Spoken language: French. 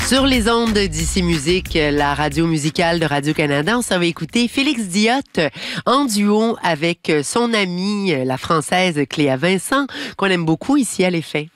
Sur les ondes d'Ici Musique, la radio musicale de Radio-Canada, on s'en va écouter Félix Diot en duo avec son amie, la Française Cléa Vincent, qu'on aime beaucoup ici à l'Effet.